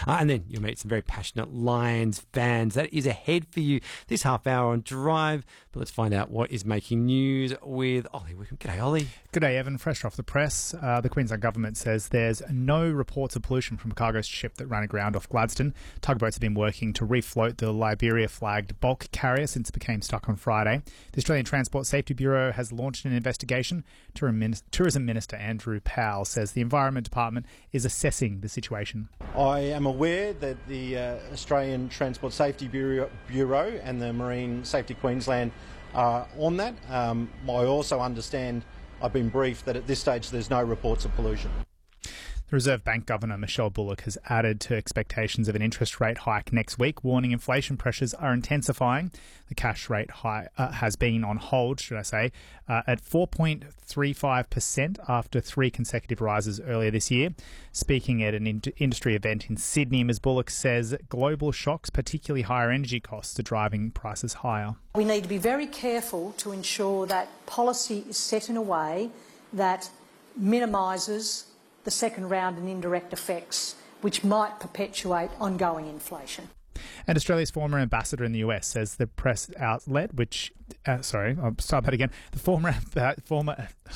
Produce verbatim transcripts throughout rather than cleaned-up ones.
Uh, and then you'll meet some very passionate Lions fans. That is ahead for you this half hour on Drive. But let's find out what is making news with Ollie Wickham. G'day, Ollie. G'day, Evan. Fresh off the press, uh, the Queensland government says there's no reports of pollution from a cargo ship that ran aground off Gladstone. Tugboats have been working to refloat the Liberia-flagged bulk carrier since it became stuck on Friday. The Australian Transport Safety Bureau has launched an investigation. Tourism Minister Andrew Powell says the Environment Department is assessing the situation. I am aware that the uh, Australian Transport Safety Bureau, Bureau and the Marine Safety Queensland are on that. Um, I also understand, I've been briefed that at this stage there's no reports of pollution. The Reserve Bank Governor Michelle Bullock has added to expectations of an interest rate hike next week, warning inflation pressures are intensifying. The cash rate high, uh, has been on hold, should I say, uh, at four point three five percent after three consecutive rises earlier this year. Speaking at an in- industry event in Sydney, Miz Bullock says global shocks, particularly higher energy costs, are driving prices higher. We need to be very careful to ensure that policy is set in a way that minimises the second round and indirect effects, which might perpetuate ongoing inflation. And Australia's former ambassador in the U S says the press outlet, which, uh, sorry, I'll start that again. The former, uh, former, uh,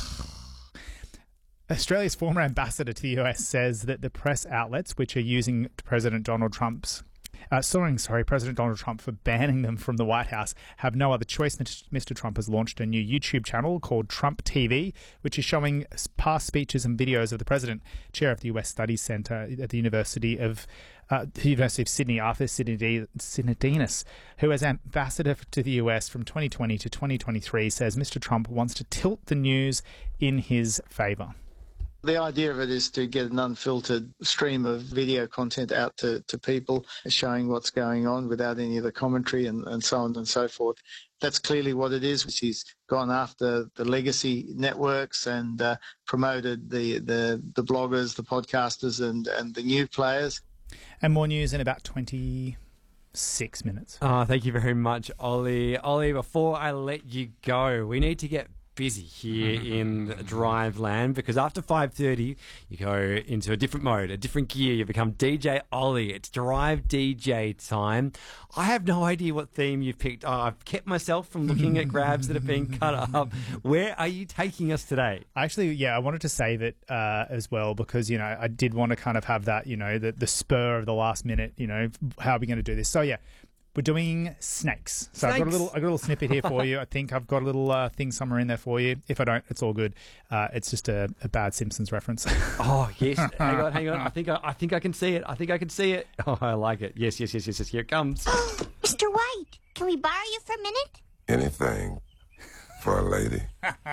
Australia's former ambassador to the U S says that the press outlets, which are using President Donald Trump's Uh, sorry, sorry, President Donald Trump for banning them from the White House, have no other choice. Mister Trump has launched a new YouTube channel called Trump T V, which is showing past speeches and videos of the president. Chair of the U S Studies Centre at the University of uh, the University of Sydney, Arthur Sinodinos, who as ambassador to the U S from twenty twenty to twenty twenty-three, says Mister Trump wants to tilt the news in his favour. The idea of it is to get an unfiltered stream of video content out to, to people, showing what's going on without any of the commentary and, and so on and so forth. That's clearly what it is. He's gone after the legacy networks and uh, promoted the, the, the bloggers, the podcasters and, and the new players. And more news in about twenty-six minutes. Oh, thank you very much, Ollie. Ollie, before I let you go, we need to get busy here in Drive Land, because after five thirty you go into a different mode, a different gear. You become D J Ollie. It's Drive D J time. I have no idea what theme you've picked. Oh, I've kept myself from looking at grabs that have been cut up. Where are you taking us today? Actually, yeah, I wanted to say that uh, as well, because, you know, I did want to kind of have that, you know, the, the spur of the last minute, you know, how are we going to do this? So, yeah. We're doing snakes. So snakes. I've got a little, I've got a little snippet here for you. I think I've got a little uh, thing somewhere in there for you. If I don't, it's all good. Uh, it's just a, a bad Simpsons reference. Oh yes, hang on, hang on. I think I, I think I can see it. I think I can see it. Oh, I like it. Yes, yes, yes, yes, yes. Here it comes. Mister White, can we borrow you for a minute? Anything for a lady.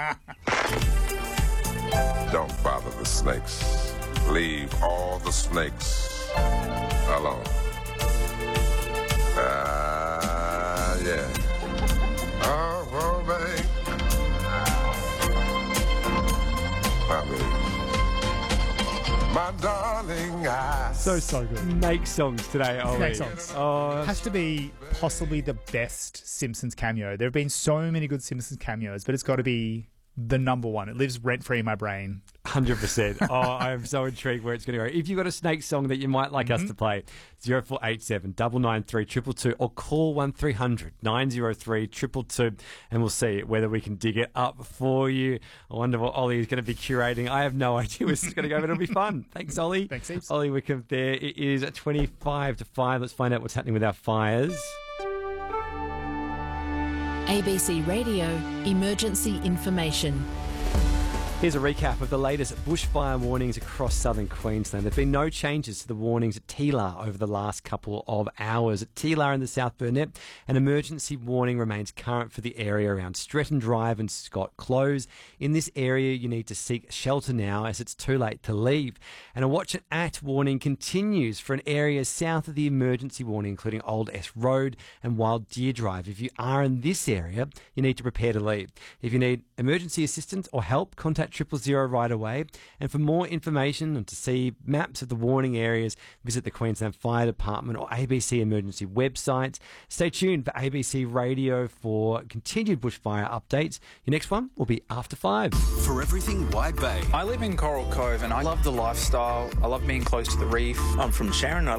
Don't bother the snakes. Leave all the snakes alone. Ah, uh, yeah. Oh, oh, babe. I mean, my darling, I... So, so good. Make songs today, Ollie. Make songs. Oh, it has to be possibly the best Simpsons cameo. There have been so many good Simpsons cameos, but it's got to be the number one. It lives rent-free in my brain. one hundred percent. Oh, I'm so intrigued where it's going to go. If you've got a snake song that you might like mm-hmm. us to play, zero four eight seven, nine nine three, two two two, or call one three hundred, nine zero three, two two two, and we'll see whether we can dig it up for you. I wonder what Ollie is going to be curating. I have no idea where this is going to go, but it'll be fun. Thanks, Ollie. Thanks, heaps. Ollie Wickham there. It is twenty-five to five. Let's find out what's happening with our fires. A B C Radio Emergency Information. Here's a recap of the latest bushfire warnings across southern Queensland. There have been no changes to the warnings at Teelar over the last couple of hours. At Teelar in the South Burnett, an emergency warning remains current for the area around Stretton Drive and Scott Close. In this area, you need to seek shelter now as it's too late to leave. And a watch and act warning continues for an area south of the emergency warning, including Old S Road and Wild Deer Drive. If you are in this area, you need to prepare to leave. If you need emergency assistance or help, contact triple zero right away. And for more information and to see maps of the warning areas, visit the Queensland Fire Department or A B C emergency websites. Stay tuned for A B C Radio for continued bushfire updates. Your next one will be after five. For everything Wide Bay. I live in Coral Cove and I love the lifestyle. I love being close to the reef. I'm from Sharon. I